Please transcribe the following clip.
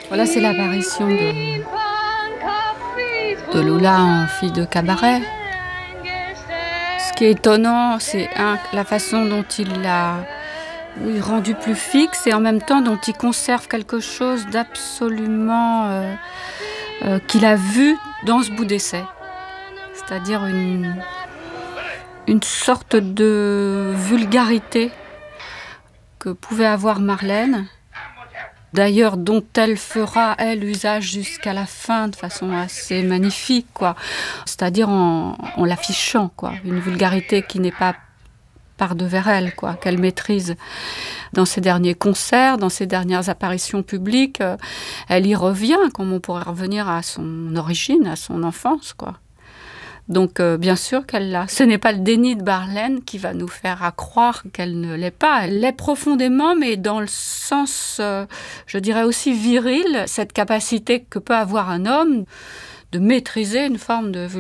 Voilà, c'est l'apparition de Lola en fille de cabaret. Ce qui est étonnant, c'est la façon dont il l'a rendu plus fixe et en même temps dont il conserve quelque chose d'absolument qu'il a vu dans ce bout d'essai. C'est-à-dire une sorte de vulgarité que pouvait avoir Marlène, d'ailleurs dont elle fera, elle, usage jusqu'à la fin de façon assez magnifique, quoi. C'est-à-dire en l'affichant, quoi. Une vulgarité qui n'est pas par-devers elle, quoi, qu'elle maîtrise. Dans ses derniers concerts, dans ses dernières apparitions publiques, elle y revient, comme on pourrait revenir à son origine, à son enfance, quoi. Donc, bien sûr qu'elle l'a. Ce n'est pas le déni de Marlène qui va nous faire croire qu'elle ne l'est pas. Elle l'est profondément, mais dans le sens, je dirais aussi viril, cette capacité que peut avoir un homme de maîtriser une forme de